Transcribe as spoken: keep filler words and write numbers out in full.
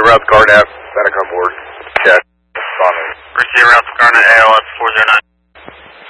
route Garnet, Medic on board. Check. Receiver route Garnet, A L S four zero nine.